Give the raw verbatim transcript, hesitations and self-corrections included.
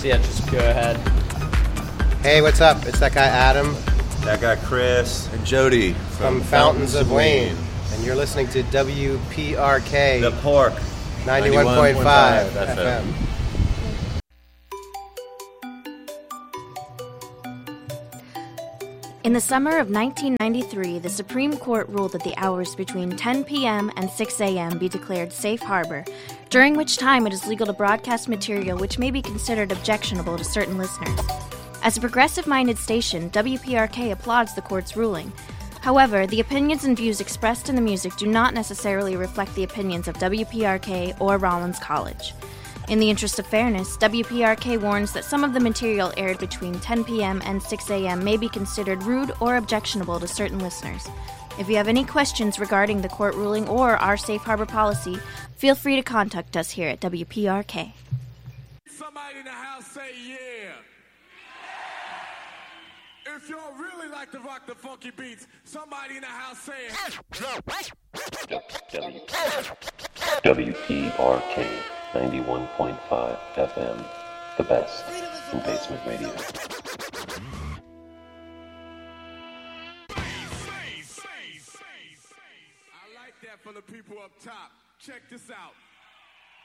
So yeah, just go ahead. Hey, what's up? It's that guy Adam. That guy Chris. And Jody from, from Fountains, Fountains of Wayne. Wayne. And you're listening to W P R K. The Pork. ninety-one point five F M. In the summer of nineteen ninety-three, the Supreme Court ruled that the hours between ten p.m. and six a.m. be declared safe harbor, during which time it is legal to broadcast material which may be considered objectionable to certain listeners. As a progressive-minded station, W P R K applauds the court's ruling. However, the opinions and views expressed in the music do not necessarily reflect the opinions of W P R K or Rollins College. In the interest of fairness, W P R K warns that some of the material aired between ten p.m. and six a.m. may be considered rude or objectionable to certain listeners. If you have any questions regarding the court ruling or our safe harbor policy, feel free to contact us here at W P R K. Somebody in the house say yeah. If y'all really like to rock the funky beats, somebody in the house say W P R K ninety-one point five F M, the best in basement radio. I like that for the people up top. Check this out.